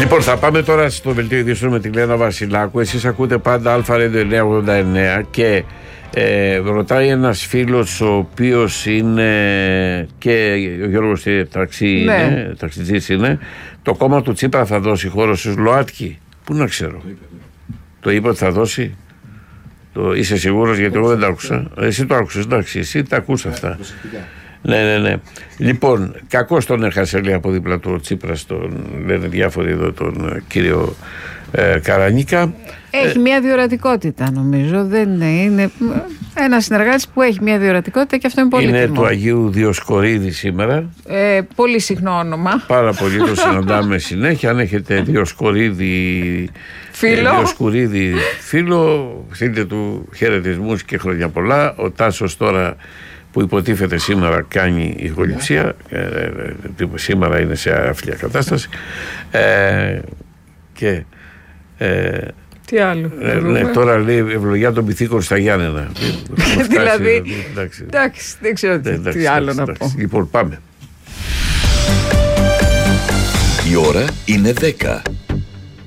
Λοιπόν, θα πάμε τώρα στο βελτίο ειδήσεων με τη Λένα Βασιλάκου. Εσείς ακούτε πάντα Α989 και ρωτάει ένας φίλος, ο οποίος είναι και ο Γιώργος ταξιτζής είναι, το κόμμα του Τσίπρα θα δώσει χώρο στους ΛΟΑΤΚΙ. Πού να ξέρω. Το είπε ότι θα δώσει. Είσαι σίγουρος? Γιατί εγώ δεν τα άκουσα. Εσύ το άκουσες, εντάξει, εσύ τα ακούς αυτά. Ναι. Λοιπόν, κακώς τον έχασε, λέει, από δίπλα του ο Τσίπρας, τον λένε διάφοροι εδώ, τον κύριο Καρανίκα. Έχει μια διορατικότητα, νομίζω. Δεν είναι ένας συνεργάτης που έχει μια διορατικότητα και αυτό είναι πολύ Είναι τιμό. του Αγίου Διοσκορίδη σήμερα. Πολύ συχνό όνομα. Πάρα πολύ, το συναντάμε συνέχεια. Αν έχετε Διοσκορίδη φίλο, στείλτε του χαιρετισμούς και χρόνια πολλά. Ο Τάσος τώρα, που υποτίθεται σήμερα κάνει ηχοληψία, σήμερα είναι σε άφλια κατάσταση, και τι άλλο? τώρα λέει ευλογιά των πυθίκων στα Γιάννενα. Δηλαδή, εντάξει, δεν ξέρω τι άλλο να πω. Λοιπόν, πάμε. Η ώρα είναι 10.